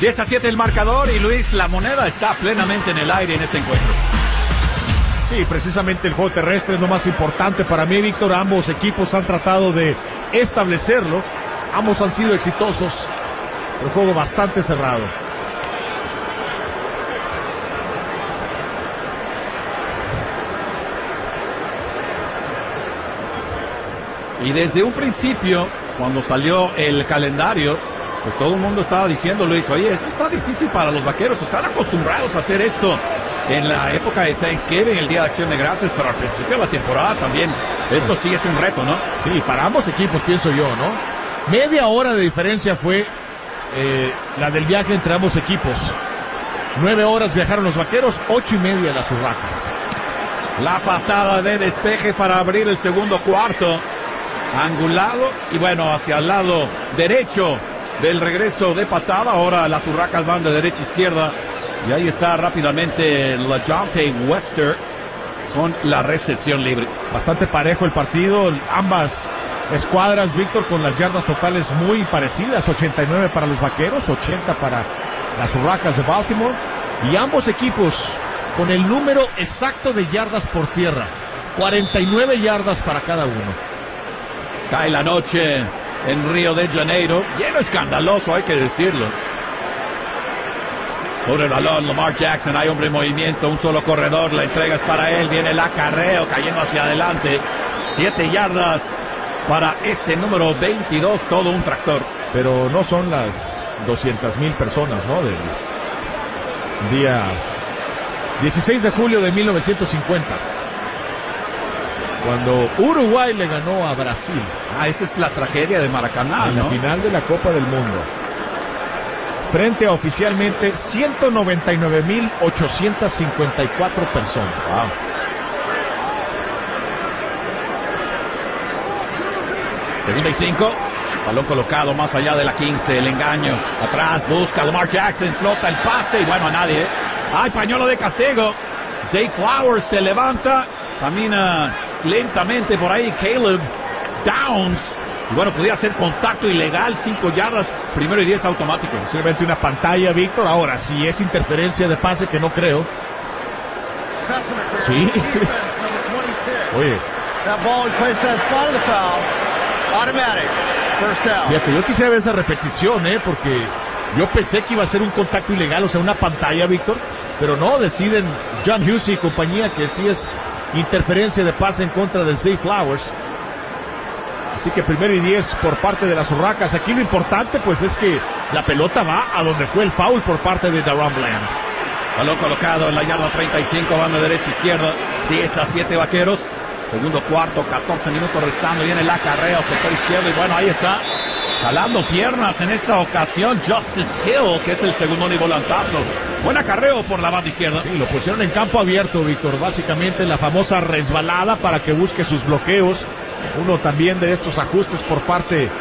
10-7 el marcador y Luis, la moneda está plenamente en el aire en este encuentro. Sí, precisamente el juego terrestre es lo más importante para mí, Víctor. Ambos equipos han tratado de establecerlo. Ambos han sido exitosos. El juego bastante cerrado. Y desde un principio, cuando salió el calendario, pues todo el mundo estaba diciendo, Luis, oye, esto está difícil para los Vaqueros. Están acostumbrados a hacer esto en la época de Thanksgiving, el Día de Acción de Gracias, pero al principio de la temporada también. Esto sí es un reto, ¿no? Sí, para ambos equipos, pienso yo, ¿no? Media hora de diferencia fue la del viaje entre ambos equipos. 9 horas viajaron los Vaqueros, 8:30 las Urracas. La patada de despeje para abrir el segundo cuarto. Angulado y bueno, hacia el lado derecho del regreso de patada. Ahora las Urracas van de derecha a izquierda. Y ahí está rápidamente LaJohntay Wester con la recepción libre. Bastante parejo el partido. Ambas escuadras, Víctor, con las yardas totales muy parecidas. 89 para los Vaqueros, 80 para las Urracas de Baltimore. Y ambos equipos con el número exacto de yardas por tierra. 49 yardas para cada uno. Cae la noche en Río de Janeiro. Lleno escandaloso, hay que decirlo. Sobre el balón, Lamar Jackson, hay hombre en movimiento, un solo corredor, la entrega es para él, viene el acarreo cayendo hacia adelante. 7 yardas para este número 22, todo un tractor. Pero no son las 200,000 personas, ¿no? Del día 16 de julio de 1950. Cuando Uruguay le ganó a Brasil. Esa es la tragedia de Maracaná, en la final de la Copa del Mundo. Frente a oficialmente 199,854 personas. Wow. Segunda y 5. Balón colocado más allá de la 15. El engaño. Atrás busca Lamar Jackson. Flota el pase y bueno, a nadie. Hay pañuelo de castigo. Zay Flowers se levanta. Camina lentamente por ahí Caleb Downs. Y bueno, podía hacer contacto ilegal, 5 yardas, primero y 10 automático. Posiblemente una pantalla, Víctor. Ahora, si es interferencia de pase, que no creo. Sí. Oye. Fíjate, yo quisiera ver esa repetición, porque yo pensé que iba a ser un contacto ilegal, o sea, una pantalla, Víctor. Pero no, deciden John Hughes y compañía que sí es interferencia de pase en contra de Zay Flowers. Así que primero y 10 por parte de las Urracas. Aquí lo importante pues es que la pelota va a donde fue el foul por parte de DaRon Bland. Balón colocado en la yarda 35, van de derecha a izquierda. 10-7 Vaqueros. Segundo cuarto, 14 minutos restando. Viene el acarreo, sector izquierdo. Y bueno, ahí está. Jalando piernas en esta ocasión Justice Hill, que es el segundo ni volantazo. Buen acarreo por la banda izquierda. Sí, lo pusieron en campo abierto, Víctor. Básicamente la famosa resbalada para que busque sus bloqueos. Uno también de estos ajustes por parte